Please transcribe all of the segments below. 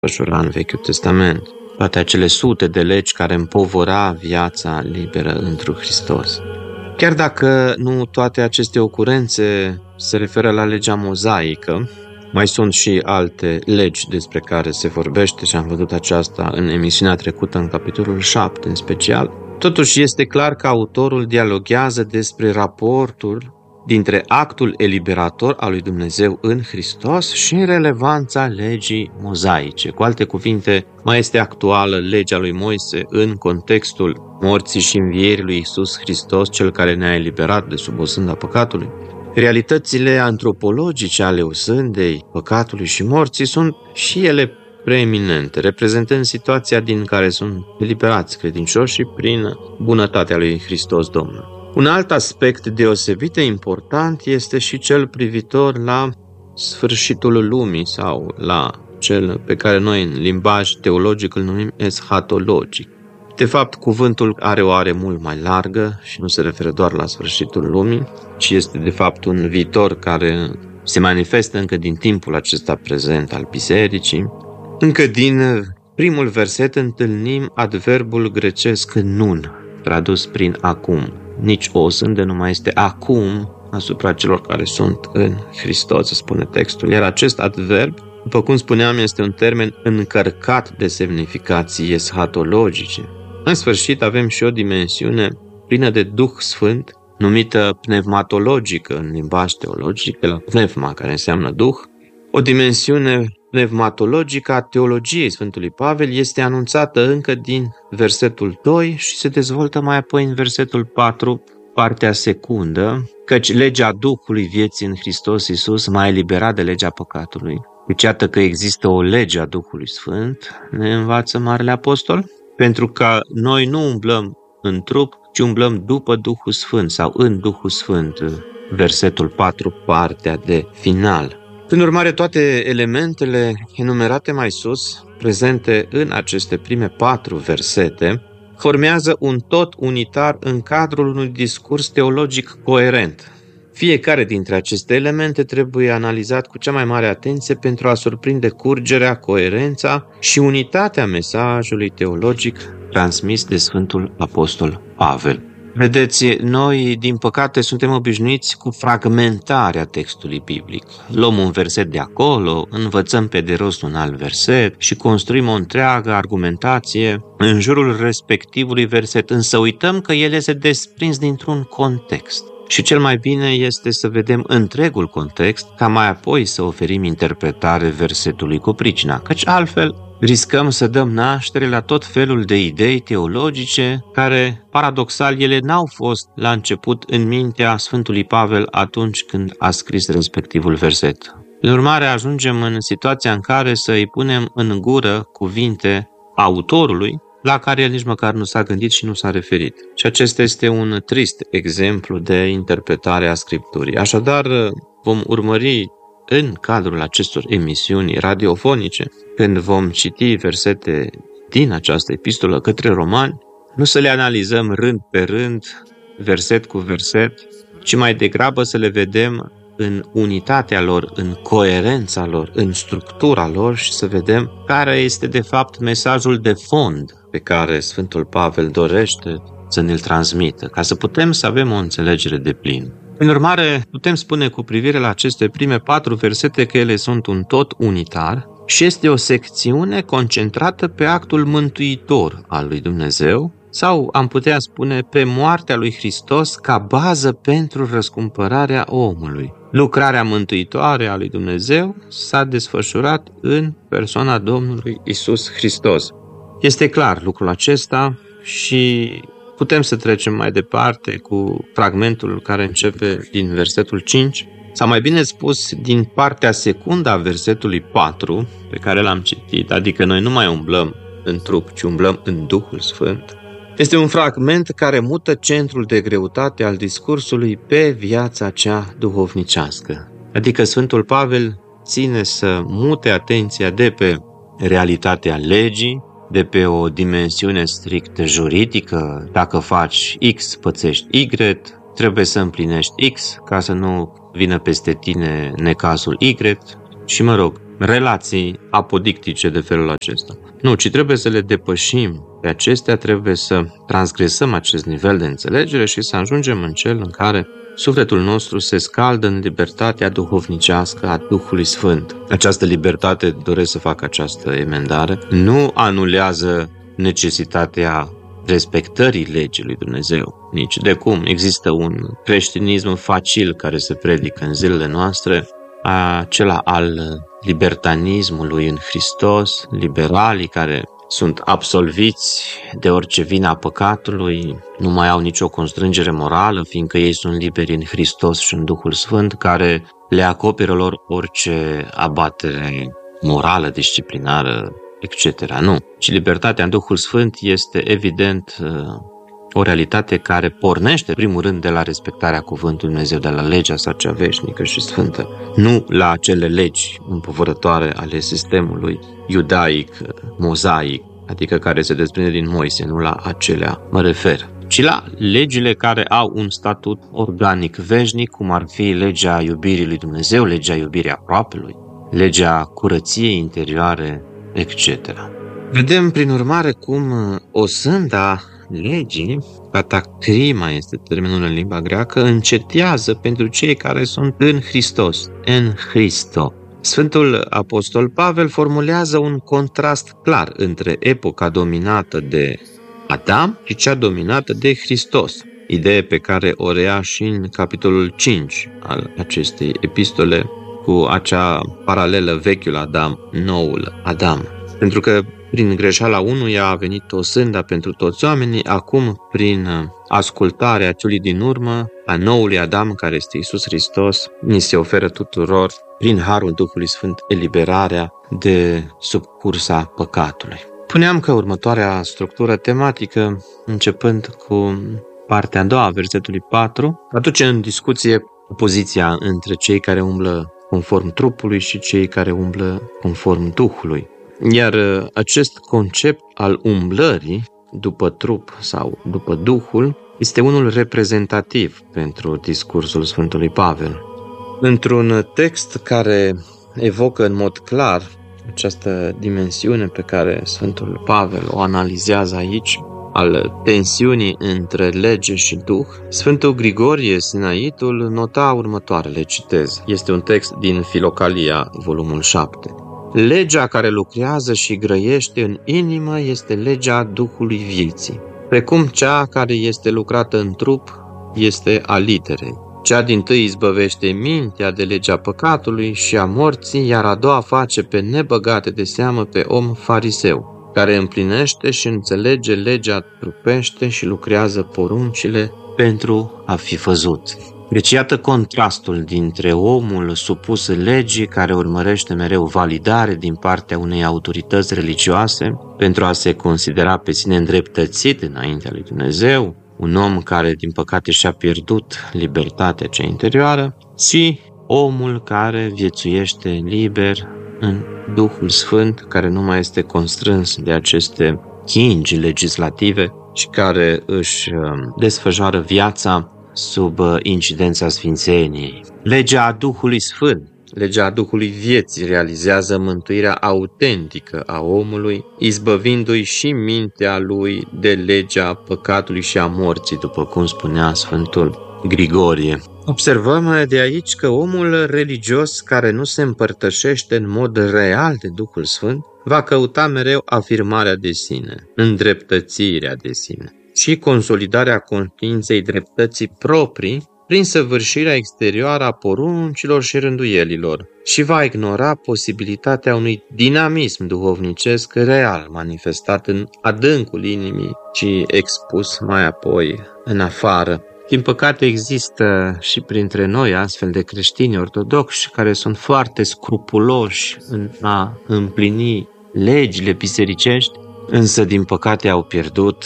desfășura în Vechiul Testament. Toate acele sute de legi care împovăra viața liberă întru Hristos. Chiar dacă nu toate aceste ocurențe se referă la legea mozaică, mai sunt și alte legi despre care se vorbește și am văzut aceasta în emisiunea trecută, în capitolul 7 în special. Totuși este clar că autorul dialoghează despre raportul dintre actul eliberator al lui Dumnezeu în Hristos și relevanța legii mozaice. Cu alte cuvinte, mai este actuală legea lui Moise în contextul morții și învierii lui Iisus Hristos, cel care ne-a eliberat de sub osânda păcatului. Realitățile antropologice ale osândei, păcatului și morții sunt și ele preeminente, reprezentând situația din care sunt eliberați credincioșii prin bunătatea lui Hristos Domnul. Un alt aspect deosebit de important este și cel privitor la sfârșitul lumii sau la cel pe care noi în limbaj teologic îl numim eschatologic. De fapt, cuvântul are o are mult mai largă și nu se referă doar la sfârșitul lumii, ci este de fapt un viitor care se manifestă încă din timpul acesta prezent al bisericii. Încă din primul verset întâlnim adverbul grecesc nun, tradus prin acum. Nici o osândă nu mai este acum asupra celor care sunt în Hristos, spune textul. Iar acest adverb, după cum spuneam, este un termen încărcat de semnificații eschatologice. În sfârșit, avem și o dimensiune plină de Duh Sfânt, numită pneumatologică în limbaj teologic, de la pneuma, care înseamnă Duh. O dimensiune pneumatologică a teologiei Sfântului Pavel este anunțată încă din versetul 2 și se dezvoltă mai apoi în versetul 4, partea secundă, căci legea Duhului vieții în Hristos Iisus m-a eliberat de legea păcatului. Deci iată că există o lege a Duhului Sfânt, ne învață Marele Apostol, pentru că noi nu umblăm în trup, ci umblăm după Duhul Sfânt sau în Duhul Sfânt, versetul 4, partea de final. Prin urmare, toate elementele enumerate mai sus, prezente în aceste prime 4 versete, formează un tot unitar în cadrul unui discurs teologic coerent. Fiecare dintre aceste elemente trebuie analizat cu cea mai mare atenție pentru a surprinde curgerea, coerența și unitatea mesajului teologic transmis de Sfântul Apostol Pavel. Vedeți, noi, din păcate, suntem obișnuiți cu fragmentarea textului biblic. Luăm un verset de acolo, învățăm pe de rost un alt verset și construim o întreagă argumentație în jurul respectivului verset, însă uităm că ele se desprins dintr-un context. Și cel mai bine este să vedem întregul context, ca mai apoi să oferim interpretare versetului cu pricina, căci altfel riscăm să dăm naștere la tot felul de idei teologice care, paradoxal, ele n-au fost la început în mintea Sfântului Pavel atunci când a scris respectivul verset. În urmare, ajungem în situația în care să îi punem în gură cuvinte autorului la care el nici măcar nu s-a gândit și nu s-a referit. Și acesta este un trist exemplu de interpretare a Scripturii. Așadar, vom urmări în cadrul acestor emisiuni radiofonice, când vom citi versete din această epistolă către romani, nu să le analizăm rând pe rând, verset cu verset, ci mai degrabă să le vedem în unitatea lor, în coerența lor, în structura lor și să vedem care este de fapt mesajul de fond pe care Sfântul Pavel dorește să ne-l transmită, ca să putem să avem o înțelegere deplină. În urmare, putem spune cu privire la aceste prime 4 versete că ele sunt un tot unitar și este o secțiune concentrată pe actul mântuitor al lui Dumnezeu, sau am putea spune pe moartea lui Hristos ca bază pentru răscumpărarea omului. Lucrarea mântuitoare a lui Dumnezeu s-a desfășurat în persoana Domnului Iisus Hristos. Este clar lucrul acesta și putem să trecem mai departe cu fragmentul care începe din versetul 5, sau mai bine spus, din partea secundă a versetului 4, pe care l-am citit, adică noi nu mai umblăm în trup, ci umblăm în Duhul Sfânt. Este un fragment care mută centrul de greutate al discursului pe viața cea duhovnicească. Adică Sfântul Pavel ține să mute atenția de pe realitatea legii, de pe o dimensiune strict juridică, dacă faci X, pățești Y, trebuie să împlinești X ca să nu vină peste tine necazul Y și, relații apodictice de felul acesta. Nu, ci trebuie să le depășim. Pe acestea trebuie să transgresăm acest nivel de înțelegere și să ajungem în cel în care sufletul nostru se scaldă în libertatea duhovnicească a Duhului Sfânt. Această libertate, doresc să fac această emendare, nu anulează necesitatea respectării legii lui Dumnezeu. Nici de cum. Există un creștinism facil care se predică în zilele noastre, acela al libertanismului în Hristos, liberalii care sunt absolviți de orice vină a păcatului, nu mai au nicio constrângere morală, fiindcă ei sunt liberi în Hristos și în Duhul Sfânt, care le acoperă lor orice abatere morală, disciplinară, etc. Nu. Și libertatea în Duhul Sfânt este evident o realitate care pornește, în primul rând, de la respectarea cuvântului Dumnezeu, de la legea sa cea veșnică și sfântă, nu la acele legi împovărătoare ale sistemului iudaic, mozaic, adică care se desprinde din Moise, nu la acelea mă refer, ci la legile care au un statut organic veșnic, cum ar fi legea iubirii lui Dumnezeu, legea iubirii aproapelui, legea curăției interioare, etc. Vedem, prin urmare, cum osânda legii, catacrima este termenul în limba greacă, încetează pentru cei care sunt în Hristos, în Hristo. Sfântul Apostol Pavel formulează un contrast clar între epoca dominată de Adam și cea dominată de Hristos, idee pe care o reia și în capitolul 5 al acestei epistole, cu acea paralelă vechiul Adam, noul Adam. Pentru că prin greșeala unuia a venit o sânda pentru toți oamenii, acum prin ascultarea celui din urmă, a noului Adam, care este Iisus Hristos, ni se oferă tuturor, prin harul Duhului Sfânt, eliberarea de sub cursa păcatului. Puneam că următoarea structură tematică, începând cu partea a doua a versetului 4, aduce în discuție opoziția între cei care umblă conform trupului și cei care umblă conform Duhului. Iar acest concept al umblării după trup sau după Duhul este unul reprezentativ pentru discursul Sfântului Pavel. Într-un text care evocă în mod clar această dimensiune pe care Sfântul Pavel o analizează aici, al tensiunii între lege și Duh, Sfântul Grigorie Sinaitul nota următoarele, citez. Este un text din Filocalia, volumul 7. Legea care lucrează și grăiește în inimă este legea Duhului vieții, precum cea care este lucrată în trup este a literei. Cea dintâi izbăvește mintea de legea păcatului și a morții, iar a doua face pe nebăgate de seamă pe om fariseu, care împlinește și înțelege legea trupește și lucrează poruncile pentru a fi văzut. Deci iată contrastul dintre omul supus legii, care urmărește mereu validare din partea unei autorități religioase pentru a se considera pe sine îndreptățit înaintea lui Dumnezeu, un om care din păcate și-a pierdut libertatea cea interioară, și omul care viețuiește liber în Duhul Sfânt, care nu mai este constrâns de aceste chingi legislative și care își desfășoară viața sub incidența sfințeniei. Legea Duhului Sfânt, legea Duhului vieții, realizează mântuirea autentică a omului, izbăvindu-i și mintea lui de legea păcatului și a morții, după cum spunea Sfântul Grigorie. Observăm de aici că omul religios care nu se împărtășește în mod real de Duhul Sfânt va căuta mereu afirmarea de sine, îndreptățirea de sine și consolidarea conștiinței dreptății proprii prin săvârșirea exterioară a poruncilor și rânduielilor și va ignora posibilitatea unui dinamism duhovnicesc real manifestat în adâncul inimii și expus mai apoi în afară. Din păcate există și printre noi astfel de creștini ortodoxi care sunt foarte scrupuloși în a împlini legile bisericești, însă din păcate au pierdut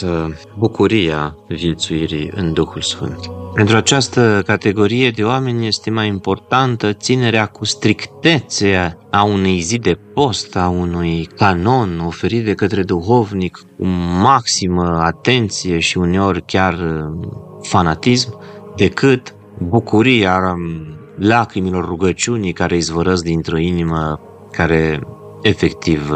bucuria viețuirii în Duhul Sfânt. Pentru această categorie de oameni este mai importantă ținerea cu strictețe a unei zi de post, a unui canon oferit de către duhovnic cu maximă atenție și uneori chiar fanatism, decât bucuria lacrimilor rugăciunii care izvorăsc dintr-o inimă care efectiv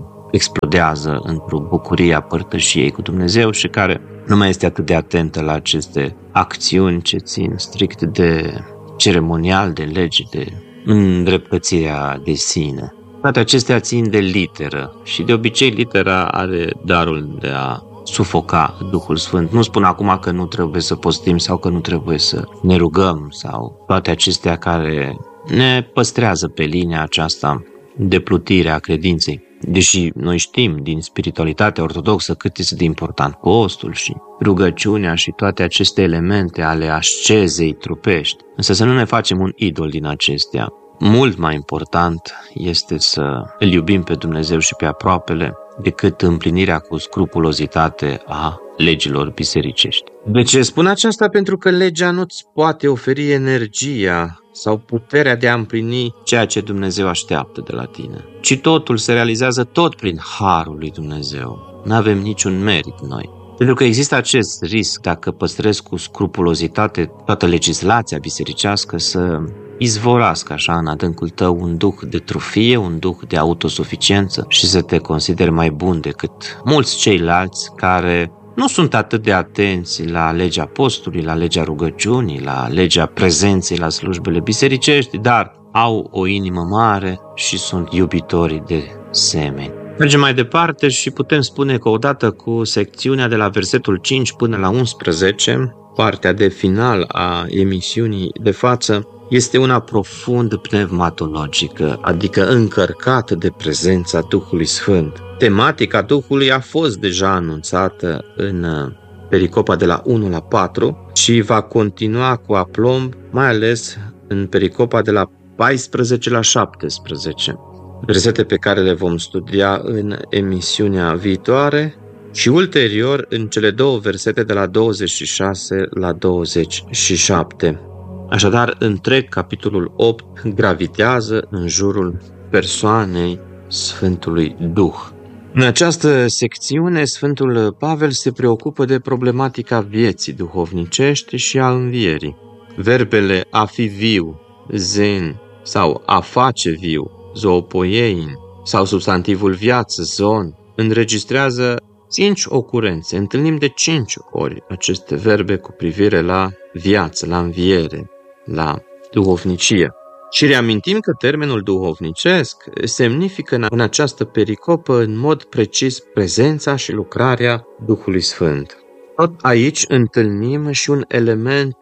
explodează într-o bucurie a părtășiei cu Dumnezeu și care nu mai este atât de atentă la aceste acțiuni ce țin strict de ceremonial, de legi, de îndreptățirea de sine. Toate acestea țin de literă și de obicei litera are darul de a sufoca Duhul Sfânt. Nu spun acum că nu trebuie să postim sau că nu trebuie să ne rugăm sau toate acestea care ne păstrează pe linia aceasta de plutire a credinței. Deși noi știm din spiritualitatea ortodoxă cât este de important postul și rugăciunea și toate aceste elemente ale ascezei trupești, însă să nu ne facem un idol din acestea. Mult mai important este să îl iubim pe Dumnezeu și pe aproapele decât împlinirea cu scrupulozitate a legilor bisericești. De ce spun aceasta? Pentru că legea nu-ți poate oferi energia sau puterea de a împlini ceea ce Dumnezeu așteaptă de la tine, ci totul se realizează tot prin harul lui Dumnezeu. Nu avem niciun merit noi. Pentru că există acest risc, dacă păstrezi cu scrupulozitate toată legislația bisericească, să izvorască așa în adâncul tău un duh de trufie, un duh de autosuficiență și să te consideri mai bun decât mulți ceilalți care nu sunt atât de atenți la legea postului, la legea rugăciunii, la legea prezenței la slujbele bisericești, dar au o inimă mare și sunt iubitori de semeni. Mergem mai departe și putem spune că odată cu secțiunea de la versetul 5 până la 11, partea de final a emisiunii de față, este una profund pneumatologică, adică încărcată de prezența Duhului Sfânt. Tematica Duhului a fost deja anunțată în pericopa de la 1 la 4 și va continua cu aplomb, mai ales în pericopa de la 14 la 17. Versete pe care le vom studia în emisiunea viitoare și ulterior în cele două versete de la 26 la 27. Așadar, întreg capitolul 8 gravitează în jurul persoanei Sfântului Duh. În această secțiune, Sfântul Pavel se preocupă de problematica vieții duhovnicești și a învierii. Verbele a fi viu, zen, sau a face viu, zoopoiein, sau substantivul viață, zon, înregistrează 5 ocurențe. Întâlnim de 5 ori aceste verbe cu privire la viață, la înviere, la duhovnicie. Și reamintim că termenul duhovnicesc semnifică în această pericopă în mod precis prezența și lucrarea Duhului Sfânt. Tot aici întâlnim și un element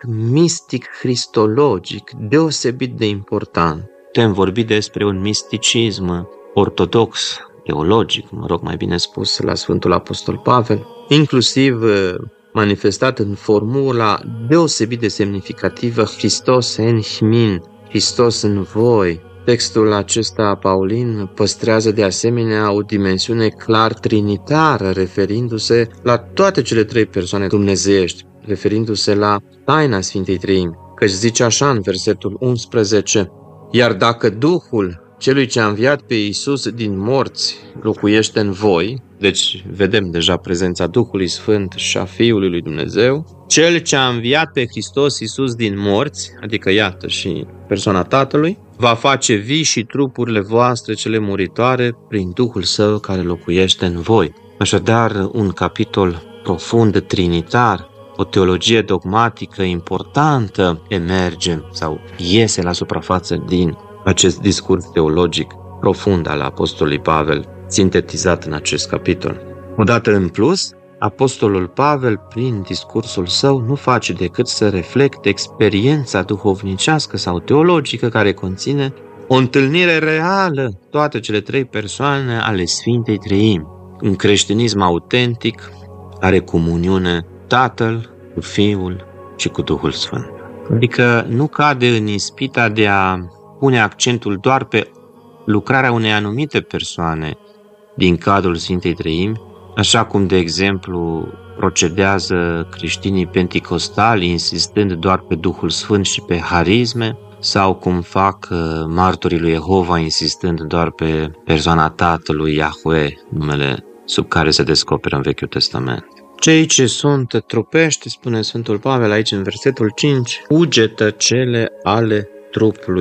mistic-cristologic deosebit de important. Putem vorbi despre un misticism ortodox, teologic, mai bine spus, la Sfântul Apostol Pavel, inclusiv manifestat în formula deosebit de semnificativă Hristos en hmin, Hristos în voi. Textul acesta paulin păstrează de asemenea o dimensiune clar trinitară, referindu-se la toate cele trei persoane dumnezeiești, referindu-se la taina Sfintei Treimi, căci zice așa în versetul 11: iar dacă Duhul celui ce a înviat pe Iisus din morți locuiește în voi, deci vedem deja prezența Duhului Sfânt și a Fiului lui Dumnezeu, cel ce a înviat pe Hristos Iisus din morți, adică iată și persoana Tatălui, va face vii și trupurile voastre cele muritoare prin Duhul Său care locuiește în voi. Așadar, un capitol profund trinitar, o teologie dogmatică importantă emerge sau iese la suprafață din acest discurs teologic profund al Apostolului Pavel, sintetizat în acest capitol. Odată în plus, Apostolul Pavel, prin discursul său, nu face decât să reflecte experiența duhovnicească sau teologică care conține o întâlnire reală, toate cele trei persoane ale Sfintei Treimi. Un creștinism autentic are comuniune Tatăl cu Fiul și cu Duhul Sfânt. Adică nu cade în ispita de a pune accentul doar pe lucrarea unei anumite persoane din cadrul Sfintei Treimi, așa cum, de exemplu, procedează creștinii penticostali, insistând doar pe Duhul Sfânt și pe harisme, sau cum fac martorii lui Jehova, insistând doar pe persoana Tatălui Yahweh, numele sub care se descoperă în Vechiul Testament. Cei ce sunt trupești, spune Sfântul Pavel aici în versetul 5, cugetă cele ale trupului.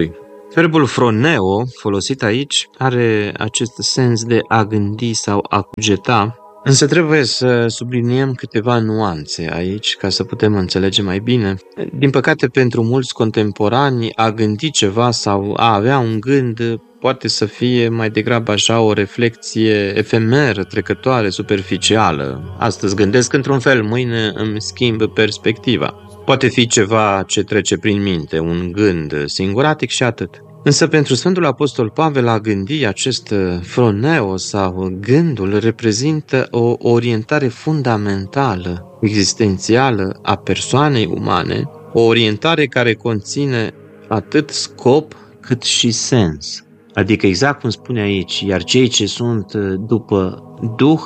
Verbul phroneo, folosit aici, are acest sens de a gândi sau a cugeta, însă trebuie să subliniem câteva nuanțe aici ca să putem înțelege mai bine. Din păcate, pentru mulți contemporani, a gândi ceva sau a avea un gând poate să fie mai degrabă așa o reflecție efemeră, trecătoare, superficială. Astăzi gândesc într-un fel, mâine îmi schimb perspectiva. Poate fi ceva ce trece prin minte, un gând singuratic și atât. Însă pentru Sfântul Apostol Pavel, a gândi, acest phroneo sau gândul reprezintă o orientare fundamentală, existențială a persoanei umane, o orientare care conține atât scop cât și sens. Adică exact cum spune aici, iar cei ce sunt după Duh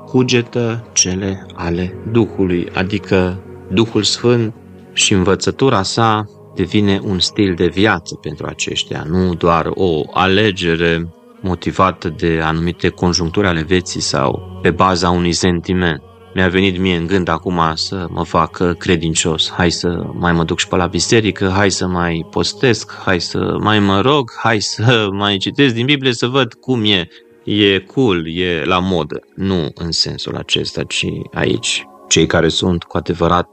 cugetă cele ale Duhului, adică Duhul Sfânt și învățătura sa devine un stil de viață pentru aceștia, nu doar o alegere motivată de anumite conjuncturi ale vieții sau pe baza unui sentiment. Mi-a venit mie în gând acum să mă fac credincios, hai să mai mă duc și pe la biserică, hai să mai postesc, hai să mai mă rog, hai să mai citesc din Biblie să văd cum e cool, e la modă. Nu în sensul acesta, ci aici. Cei care sunt cu adevărat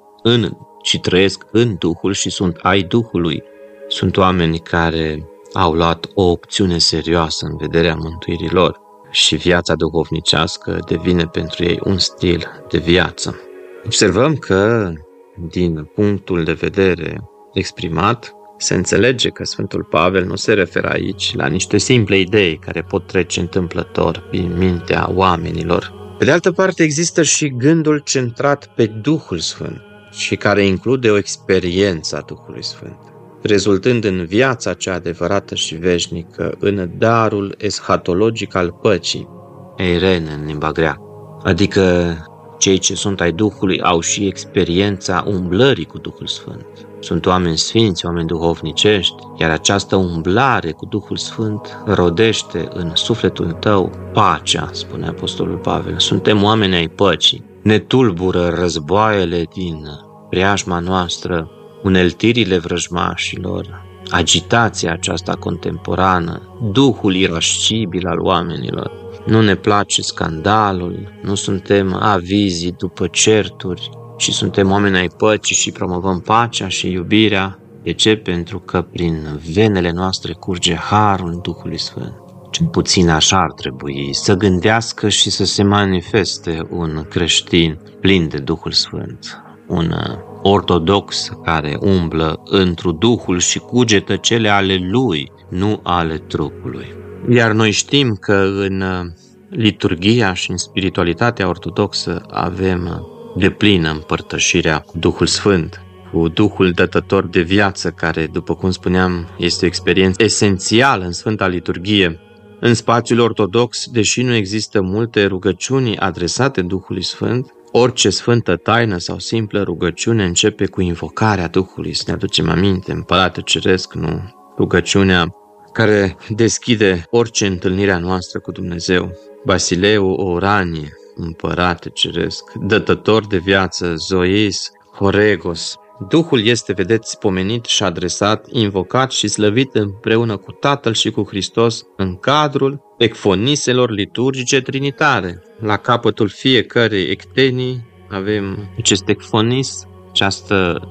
și trăiesc în Duhul și sunt ai Duhului, sunt oameni care au luat o opțiune serioasă în vederea mântuirii lor și viața duhovnicească devine pentru ei un stil de viață. Observăm că, din punctul de vedere exprimat, se înțelege că Sfântul Pavel nu se referă aici la niște simple idei care pot trece întâmplător prin mintea oamenilor. Pe de altă parte, există și gândul centrat pe Duhul Sfânt și care include o experiență a Duhului Sfânt, rezultând în viața cea adevărată și veșnică, în darul eschatologic al păcii, eiren în limba greacă. Adică cei ce sunt ai Duhului au și experiența umblării cu Duhul Sfânt. Sunt oameni sfinți, oameni duhovnicești, iar această umblare cu Duhul Sfânt rodește în sufletul tău pacea, spune Apostolul Pavel. Suntem oameni ai păcii. Ne tulbură războaiele din preajma noastră, uneltirile vrăjmașilor, agitația aceasta contemporană, duhul irascibil al oamenilor. Nu ne place scandalul, nu suntem avizii după certuri, ci suntem oameni ai păcii și promovăm pacea și iubirea. De ce? Pentru că prin venele noastre curge harul Duhului Sfânt. Cel puțin așa ar trebui să gândească și să se manifeste un creștin plin de Duhul Sfânt, un ortodox care umblă întru Duhul și cugetă cele ale lui, nu ale trupului. Iar noi știm că în liturghia și în spiritualitatea ortodoxă avem deplină împărtășirea cu Duhul Sfânt, cu Duhul dătător de viață, care, după cum spuneam, este o experiență esențială în Sfânta Liturghie. În spațiul ortodox, deși nu există multe rugăciuni adresate Duhului Sfânt, orice sfântă taină sau simplă rugăciune începe cu invocarea Duhului. Să ne aducem aminte, Împărate Ceresc, nu? Rugăciunea care deschide orice întâlnire a noastră cu Dumnezeu. Basileu, Oranie, Împărate Ceresc, dătător de viață, Zois, Horegos. Duhul este, vedeți, pomenit și adresat, invocat și slăvit împreună cu Tatăl și cu Hristos în cadrul ecfoniselor liturgice trinitare. La capătul fiecărei ectenii avem acest ecfonis, această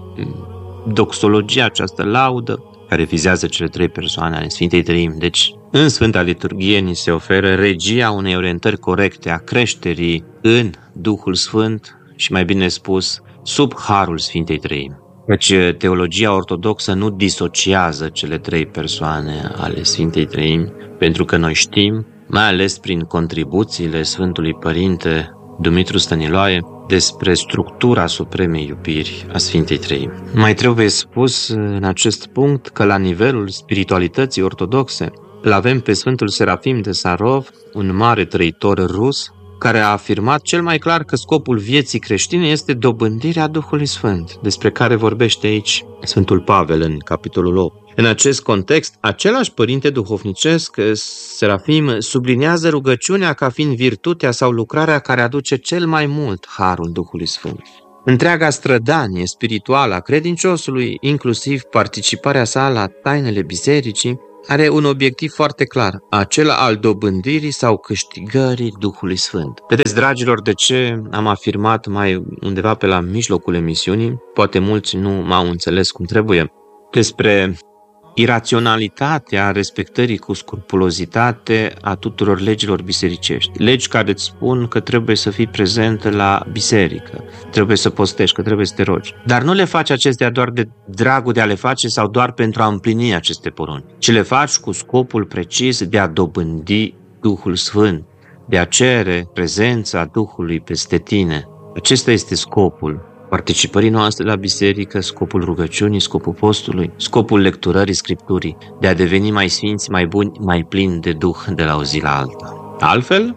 doxologie, această laudă, care vizează cele trei persoane ale Sfintei Treimi. Deci, în Sfânta Liturghie ni se oferă regia unei orientări corecte a creșterii în Duhul Sfânt și, mai bine spus, sub harul Sfintei Treimi. Căci teologia ortodoxă nu disociază cele trei persoane ale Sfintei Treimi, pentru că noi știm, mai ales prin contribuțiile Sfântului Părinte Dumitru Stăniloae, despre structura supremei iubiri a Sfintei Treimi. Mai trebuie spus în acest punct că la nivelul spiritualității ortodoxe îl avem pe Sfântul Serafim de Sarov, un mare trăitor rus, care a afirmat cel mai clar că scopul vieții creștine este dobândirea Duhului Sfânt, despre care vorbește aici Sfântul Pavel în capitolul 8. În acest context, același părinte duhovnicesc, Serafim, subliniază rugăciunea ca fiind virtutea sau lucrarea care aduce cel mai mult harul Duhului Sfânt. Întreaga strădanie spirituală a credinciosului, inclusiv participarea sa la tainele bisericii, are un obiectiv foarte clar, acela al dobândirii sau câștigării Duhului Sfânt. Vedeți, dragilor, de ce am afirmat mai undeva pe la mijlocul emisiunii, poate mulți nu m-au înțeles cum trebuie, despre iraționalitatea respectării cu scrupulozitate a tuturor legilor bisericești. Legi care îți spun că trebuie să fii prezent la biserică, trebuie să postești, că trebuie să te rogi. Dar nu le faci acestea doar de dragul de a le face sau doar pentru a împlini aceste porunci, ci le faci cu scopul precis de a dobândi Duhul Sfânt, de a cere prezența Duhului peste tine. Acesta este scopul participării noastre la biserică, scopul rugăciunii, scopul postului, scopul lecturării Scripturii, de a deveni mai sfinți, mai buni, mai plini de Duh de la o zi la alta. Altfel,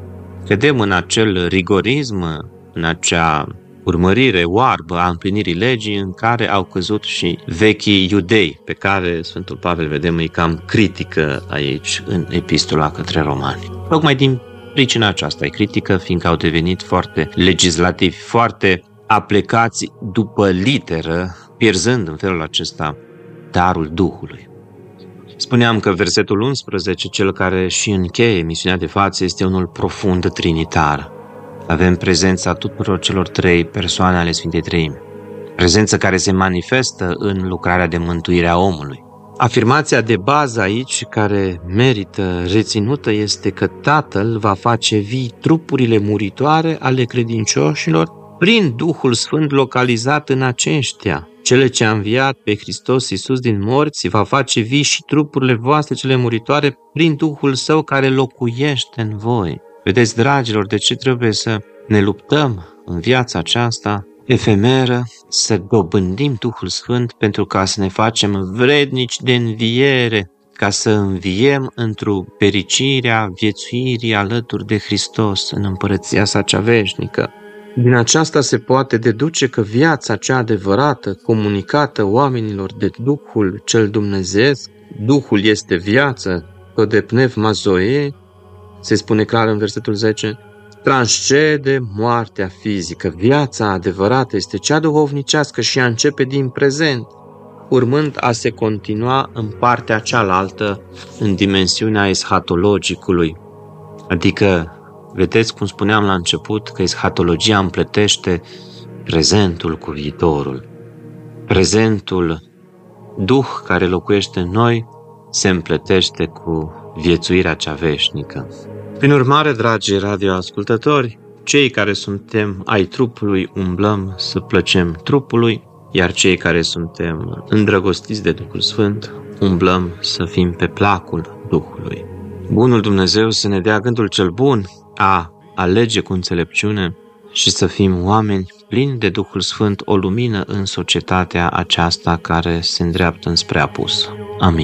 cădem în acel rigorism, în acea urmărire oarbă a împlinirii legii în care au căzut și vechii iudei, pe care Sfântul Pavel, vedem, îi cam critică aici în epistola către romani. Tocmai din pricina aceasta e critică, fiindcă au devenit foarte legislativi, foarte aplicați după literă, pierzând în felul acesta darul Duhului. Spuneam că versetul 11, cel care și încheie misiunea de față, este unul profund trinitar. Avem prezența tuturor celor trei persoane ale Sfintei Treimi. Prezență care se manifestă în lucrarea de mântuire a omului. Afirmația de bază aici, care merită reținută, este că Tatăl va face vii trupurile muritoare ale credincioșilor prin Duhul Sfânt localizat în aceștia. Cele ce a înviat pe Hristos Iisus din morți va face vii și trupurile voastre cele muritoare prin Duhul Său care locuiește în voi. Vedeți, dragilor, de ce trebuie să ne luptăm în viața aceasta efemeră, să dobândim Duhul Sfânt pentru ca să ne facem vrednici de înviere, ca să înviem într-o fericirea viețuirii alături de Hristos în împărăția sa cea veșnică. Din aceasta se poate deduce că viața cea adevărată, comunicată oamenilor de Duhul cel dumnezeiesc, Duhul este viață, de pneumazoe, se spune clar în versetul 10, transcede moartea fizică. Viața adevărată este cea duhovnicească și ea începe din prezent, urmând a se continua în partea cealaltă, în dimensiunea eschatologicului. Adică, vedeți cum spuneam la început, că eschatologia împletește prezentul cu viitorul. Prezentul, Duh care locuiește în noi, se împletește cu viețuirea cea veșnică. Prin urmare, dragi radioascultători, cei care suntem ai trupului umblăm să plăcem trupului, iar cei care suntem îndrăgostiți de Duhul Sfânt umblăm să fim pe placul Duhului. Bunul Dumnezeu să ne dea gândul cel bun a alege cu înțelepciune și să fim oameni plini de Duhul Sfânt, o lumină în societatea aceasta care se îndreaptă înspre apus.